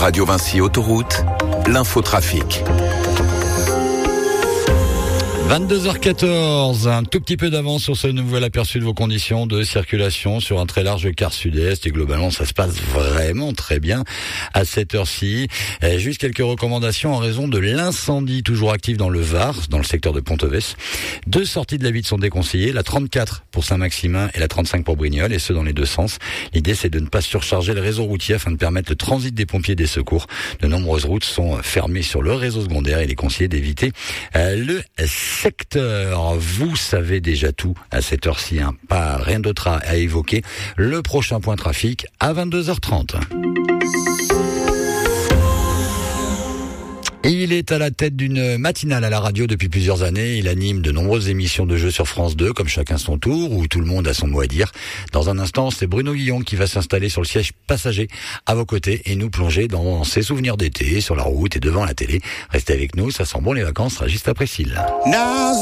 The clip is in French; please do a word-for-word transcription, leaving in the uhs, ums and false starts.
Radio Vinci Autoroute, l'infotrafic. vingt-deux heures quatorze, un tout petit peu d'avance sur ce nouvel aperçu de vos conditions de circulation sur un très large quart sud-est et globalement ça se passe vraiment très bien à cette heure-ci. Juste quelques recommandations en raison de l'incendie toujours actif dans le Var, dans le secteur de Ponteves. Deux sorties de la ville sont déconseillées, la trente-quatre pour Saint-Maximin et la trente-cinq pour Brignoles, et ce dans les deux sens. L'idée c'est de ne pas surcharger le réseau routier afin de permettre le transit des pompiers et des secours. De nombreuses routes sont fermées sur le réseau secondaire et il est conseillé d'éviter euh, le secteur. Vous savez déjà tout à cette heure-ci, hein. Pas rien d'autre à, à évoquer. Le prochain point trafic à vingt-deux heures trente. Et il est à la tête d'une matinale à la radio depuis plusieurs années. Il anime de nombreuses émissions de jeux sur France deux, comme Chacun son tour, où tout le monde a son mot à dire. Dans un instant, c'est Bruno Guillon qui va s'installer sur le siège passager à vos côtés et nous plonger dans ses souvenirs d'été, sur la route et devant la télé. Restez avec nous, ça sent bon les vacances, juste après Syl.